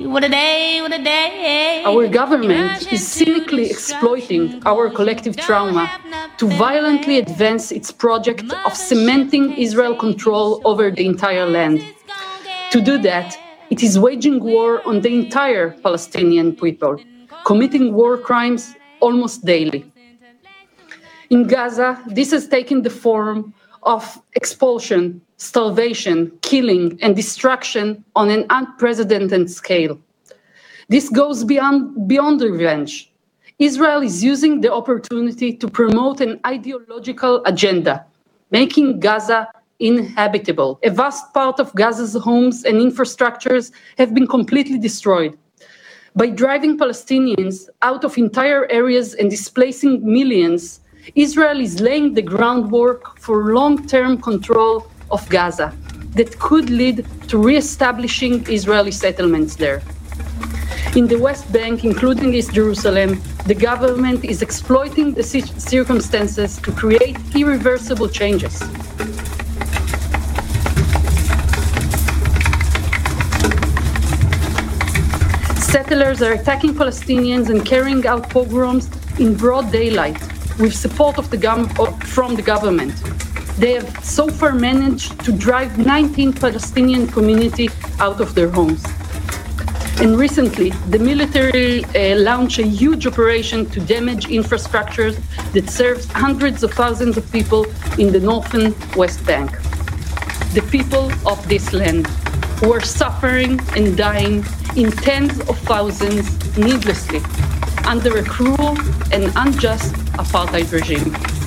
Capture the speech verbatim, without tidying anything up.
what a day, what a day. Our government is cynically exploiting our collective trauma to violently advance its project of cementing Israel control over the entire land. To do that, it is waging war on the entire Palestinian people, committing war crimes almost daily. In Gaza, this has taken the form of expulsion, starvation, killing, and destruction on an unprecedented scale. This goes beyond, beyond revenge. Israel is using the opportunity to promote an ideological agenda, making Gaza inhabitable. A vast part of Gaza's homes and infrastructures have been completely destroyed. By driving Palestinians out of entire areas and displacing millions, Israel is laying the groundwork for long-term control of Gaza that could lead to re-establishing Israeli settlements there. In the West Bank, including East Jerusalem, the government is exploiting the circumstances to create irreversible changes. Settlers are attacking Palestinians and carrying out pogroms in broad daylight with support of the gov- from the government. They have so far managed to drive nineteen Palestinian community out of their homes. And recently, the military uh, launched a huge operation to damage infrastructures that serves hundreds of thousands of people in the northern West Bank. The people of this land who are suffering and dying in tens of thousands needlessly under a cruel and unjust apartheid regime.